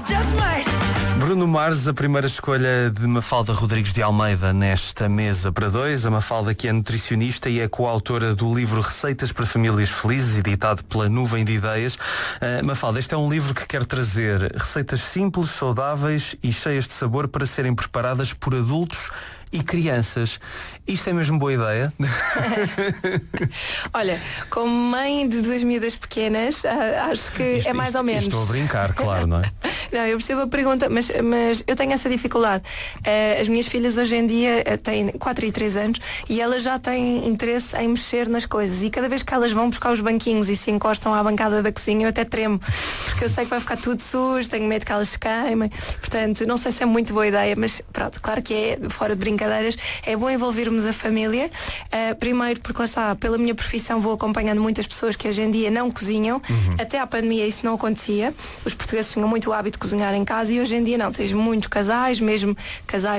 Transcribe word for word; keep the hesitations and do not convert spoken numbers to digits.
Bruno Mars, a primeira escolha de Mafalda Rodrigues de Almeida nesta mesa para dois. A Mafalda, que é nutricionista e é coautora do livro Receitas para Famílias Felizes, editado pela Nuvem de Ideias. Uh, Mafalda, este é um livro que quer trazer receitas simples, saudáveis e cheias de sabor para serem preparadas por adultos e crianças. Isto é mesmo boa ideia? Olha, como mãe de duas miúdas pequenas, ah, acho que Isto, é mais isto, ou menos. Estou a brincar, claro, não é? Não, eu percebo a pergunta, mas, mas eu tenho essa dificuldade. Uh, as minhas filhas hoje em dia uh, têm quatro e três anos e elas já têm interesse em mexer nas coisas. E cada vez que elas vão buscar os banquinhos e se encostam à bancada da cozinha, eu até tremo, porque eu sei que vai ficar tudo sujo, tenho medo que elas se queimem. Portanto, não sei se é muito boa ideia, mas pronto, claro que é, fora de brincadeiras, é bom envolvermos a família. Uh, primeiro, porque lá está, pela minha profissão vou acompanhando muitas pessoas que hoje em dia não cozinham. Uhum. Até à pandemia isso não acontecia. Os portugueses tinham muito hábito de cozinhar em casa e hoje em dia não. Tens muitos casais, mesmo casais